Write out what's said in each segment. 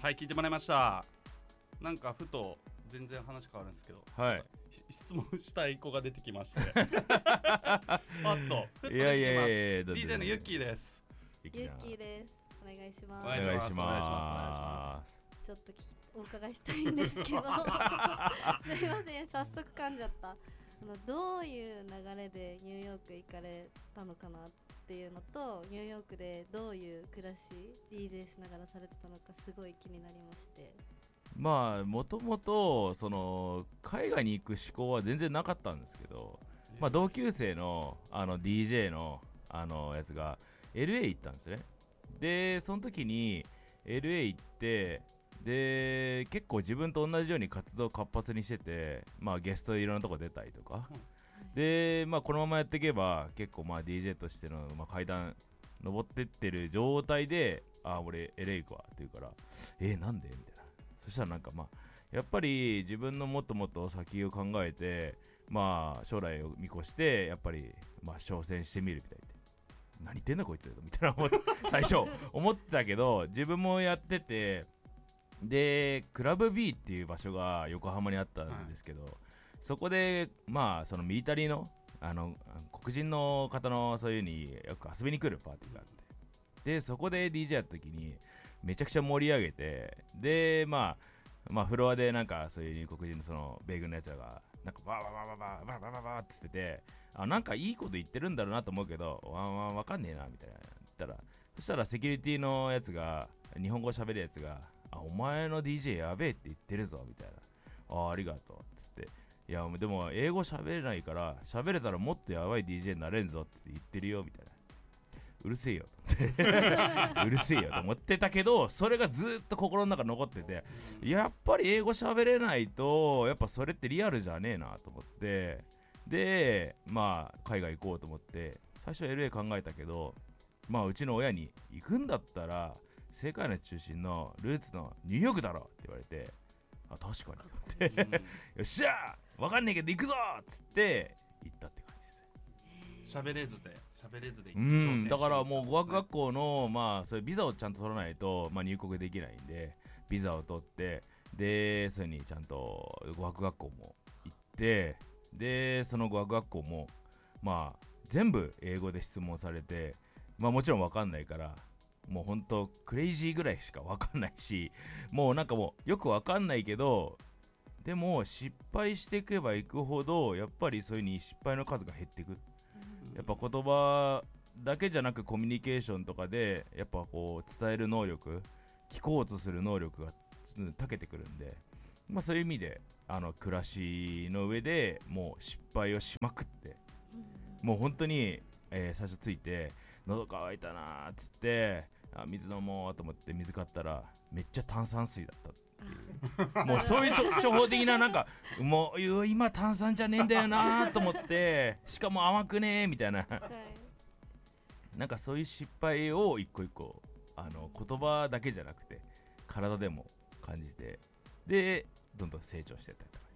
はい、聞いてもらいました。なんかふと全然話変わるんですけど、 はい、 質問したい子が出てきましてパッとふっと出てきます。DJ のユッキーです。 ユッキーです。お願いします。 お願いします。 ちょっとお伺いしたいんですけどすいません、早速噛んじゃった。どういう流れでニューヨーク行かれたのかなっていうのと、ニューヨークでどういう暮らし DJ しながらされてたのかすごい気になりまして。 まあもともとその海外に行く思考は全然なかったんですけど、まあ、同級生のDJ のやつが LA 行ったんですね。でその時に LA 行って、で結構自分と同じように活動活発にしてて、まあ、ゲストでいろんなとこ出たりとか、で、まあ、このままやっていけば結構まあ DJ としての、まあ、階段登ってってる状態で、俺 LA 行くわって言うから、なんでみたいな。そしたらなんかまあやっぱり自分のもっともっと先を考えて、まあ将来を見越してやっぱりまあ挑戦してみるみたいで、何言ってんだこいつみたいな最初思ってたけど、自分もやってて、でクラブ B っていう場所が横浜にあったんですけど、そこでまあそのミリタリーの黒人の方のそういうによく遊びに来るパーティーがあって、でそこで DJ やった時にめちゃくちゃ盛り上げて、でまあフロアでなんかそういう黒人のその米軍のやつらがなんかバーバーバーバーバーバーバーバーバーって言ってて、なんかいいこと言ってるんだろうなと思うけど、わかんねえなみたいな言ったら、そしたらセキュリティのやつが日本語喋るやつが、お前の DJ やべえって言ってるぞみたいな、ありがとうって言って、いやでも英語喋れないから喋れたらもっとやばい DJ になれんぞって言ってるよみたいな。うるせえようるせえよと思ってたけど、それがずっと心の中に残ってて、やっぱり英語喋れないとやっぱそれってリアルじゃねえなと思って、でまあ海外行こうと思って最初 LA 考えたけど、まあうちの親に行くんだったら世界の中心のルーツのニューヨークだろって言われて、確かにと思ってよっしゃわかんねえけど行くぞっつって行ったって感じです。 喋れずで挑戦だからもう語学学校のまあそういうビザをちゃんと取らないと、まあ、入国できないんで、ビザを取って、でそれにちゃんと語学学校も行って、でその語学学校もまあ全部英語で質問されて、まあもちろん分かんないから、もうほんとクレイジーぐらいしか分かんないし、もうなんかもうよく分かんないけど、でも失敗していけばいくほどやっぱりそういう風に失敗の数が減っていく。やっぱ言葉だけじゃなくコミュニケーションとかでやっぱこう伝える能力、聞こうとする能力が長けてくるんで、まあそういう意味で暮らしの上でもう失敗をしまくって、もう本当に、最初ついて喉乾いたなーっつって、水飲もうと思って水買ったらめっちゃ炭酸水だったっていうもうそういう直方的な、なんかもう今炭酸じゃねえんだよなと思って、しかも甘くねーみたいななんかそういう失敗を一個一個言葉だけじゃなくて体でも感じて、でどんどん成長していったりとか。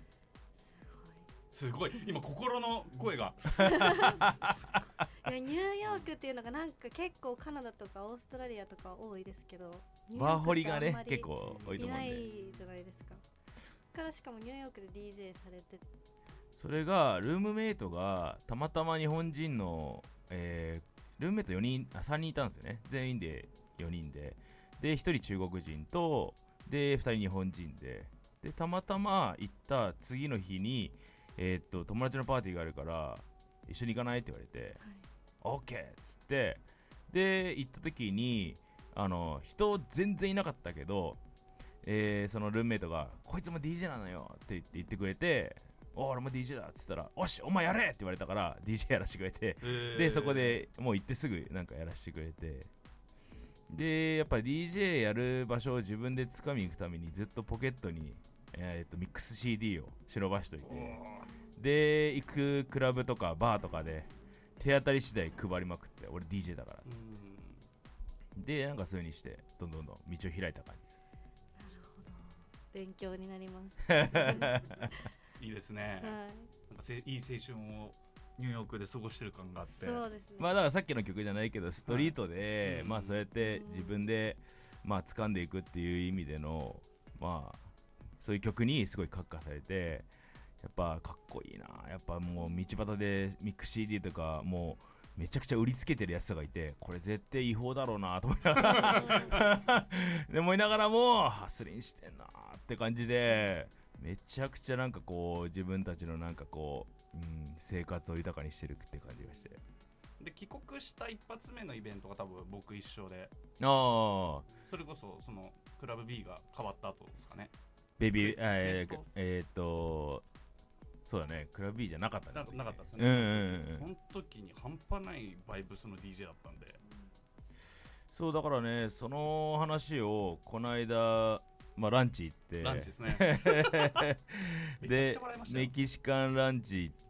すごい今心の声がいやニューヨークっていうのがなんか結構カナダとかオーストラリアとか多いですけど、 ワーホリがね結構多いと思うんで、いないじゃないですか。そっからしかもニューヨークで DJ されて、 それがルームメイトがたまたま日本人の、ルームメイト3人いたんですよね。全員で4人で、1人中国人とで2人日本人で、たまたま行った次の日に友達のパーティーがあるから一緒に行かないって言われて、オッケーっつって、で行った時に人全然いなかったけど、そのルームメイトがこいつも DJ なのよって言ってくれて、俺も DJ だっつったら、おしお前やれって言われたから DJ やらせてくれて、でそこでもう行ってすぐなんかやらせてくれて、でやっぱり DJ やる場所を自分で掴みに行くためにずっとポケットにミックス CD を忍ばしといて、で行くクラブとかバーとかで手当たり次第配りまくって、俺 DJ だからっつって、でなんかそういう風にしてどんどん道を開いた感じです。 なるほど、勉強になりますいいですね、なんかいい青春をニューヨークで過ごしてる感があって、 そうですね。 まあだからさっきの曲じゃないけどストリートで、まあそうやって自分でまあ掴んでいくっていう意味でのまあそういう曲にすごい感化されて、やっぱかっこいいな、やっぱもう道端でミック CD とかもうめちゃくちゃ売りつけてるやつがいて、これ絶対違法だろうなと思いながらで思いながらもハスリンしてんなって感じで、めちゃくちゃなんかこう自分たちのなんかこう、生活を豊かにしてるって感じがして、 で帰国した一発目のイベントが多分僕一緒で、 それこそそのクラブ B が変わった後ですかね。 ベビーそうだね、クラブ B じゃなかったね。 なかったですよね。その時に半端ないバイブスの DJ だったんで。 そうだからね、その話をこの間、まあ、ランチ行って、 ランチですねでメキシカンランチ行って、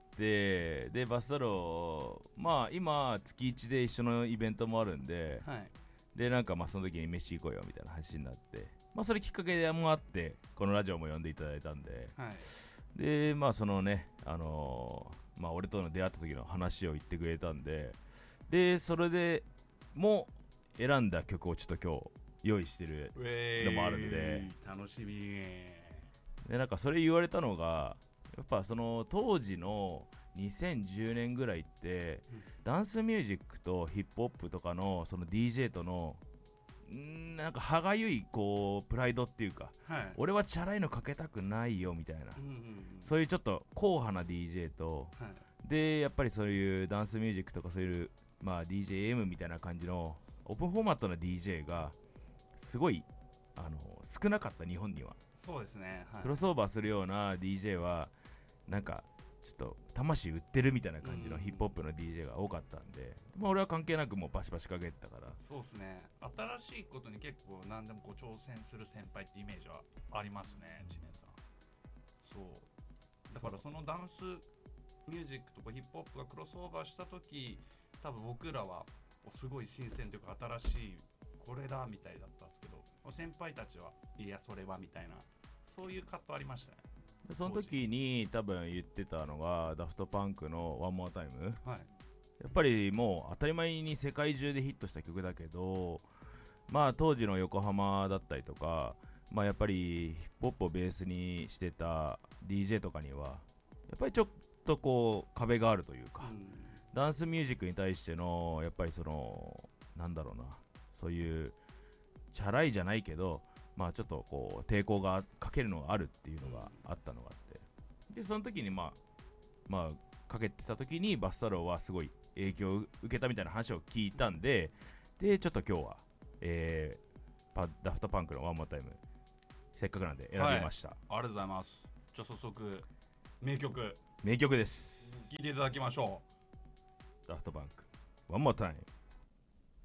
でバスタロー、まあ今月1で一緒のイベントもあるんで、 はい、 でなんかまあその時に飯行こうよみたいな話になって、まあそれきっかけでもあってこのラジオも呼んでいただいたんで、 はい、 でまあそのね、まあ俺との出会った時の話を言ってくれたんで、でそれでも選んだ曲をちょっと今日用意してるのもあるんで、 楽しみでなんかそれ言われたのが、やっぱその当時の2010年ぐらいって、ダンスミュージックとヒップホップとかのその DJ とのなんか歯がゆいこうプライドっていうか、 はい、 俺はチャラいのかけたくないよみたいな、そういうちょっと硬派な DJ と、はい、でやっぱりそういうダンスミュージックとかそういう、まあ、DJM みたいな感じのオープンフォーマットな DJ がすごい少なかった、日本には。 そうですね、はい、 クロスオーバーするような DJ はなんかちょっと魂売ってるみたいな感じのヒップホップの DJ が多かったんで、まあ、俺は関係なくもうバシバシかけてたから。 そうですね、新しいことに結構何でもこう挑戦する先輩ってイメージはありますね、知念さん。そうだからそのダンスミュージックとかヒップホップがクロスオーバーした時、多分僕らはすごい新鮮というか新しいこれだみたいだったんですけど、先輩たちはいやそれはみたいな、そういうカットありましたね。 でその時に多分言ってたのがダフトパンクの One More Time、はい、やっぱりもう当たり前に世界中でヒットした曲だけど、まあ当時の横浜だったりとか、まあやっぱりヒップホップをベースにしてた DJ とかにはやっぱりちょっとこう壁があるというか、ダンスミュージックに対してのやっぱりそのなんだろうな、そういうチャラいじゃないけど、まあちょっとこう抵抗がかけるのがあるっていうのがあったのがあって、でその時にまあかけてた時にバスタローはすごい影響を受けたみたいな話を聞いたんで、でちょっと今日は、ダフトパンクのワンモアタイムせっかくなんで選びました、はい、 ありがとうございます。じゃあ早速名曲です、 聴いていただきましょう。ダフトパンクワンモアタイム。